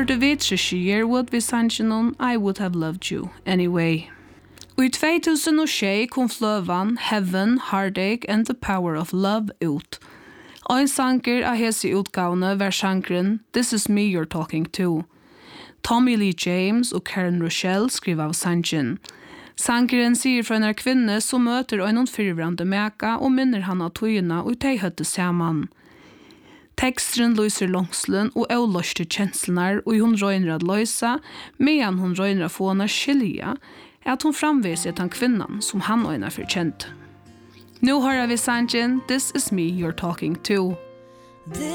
hørte vi 3 Yearwood vi sangen I Would Have Loved You Anyway. Og i 2006 kom fløvan Heaven, Heartache and the Power of Love ut. Og en sanger av hese utgavene var sangeren This Is Me You're Talking To. Tommy Lee James og Karen Rochelle skriver av sangen. Sangeren sier fra en kvinne som møter en fyrvrande meka og minner han av tøyene og de høtte sammen. Teksten løser langslen og avløste kjenslenar og hun røyner at løse, medan hun røyner at få henne skilja, at hun framviser den kvinnan som han øyne forkjent. Nå hører vi sangen This Is Me You're Talking To.